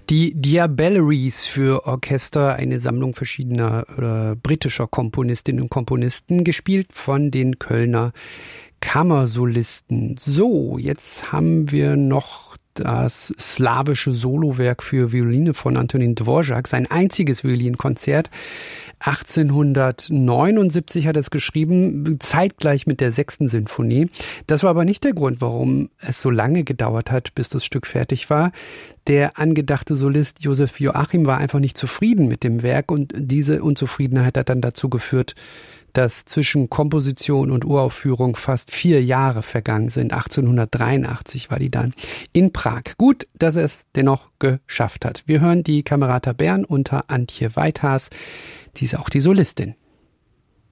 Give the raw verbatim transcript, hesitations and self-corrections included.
Die Diabelleries für Orchester, eine Sammlung verschiedener äh, britischer Komponistinnen und Komponisten, gespielt von den Kölner Kammersolisten. So, jetzt haben wir noch das slawische Solowerk für Violine von Antonín Dvořák, sein einziges Violinkonzert. achtzehnhundertneunundsiebzig hat er es geschrieben, zeitgleich mit der sechsten Sinfonie. Das war aber nicht der Grund, warum es so lange gedauert hat, bis das Stück fertig war. Der angedachte Solist Josef Joachim war einfach nicht zufrieden mit dem Werk und diese Unzufriedenheit hat dann dazu geführt, dass zwischen Komposition und Uraufführung fast vier Jahre vergangen sind. achtzehnhundertdreiundachtzig war die dann in Prag. Gut, dass er es dennoch geschafft hat. Wir hören die Camerata Bern unter Antje Weithaas. Die ist auch die Solistin.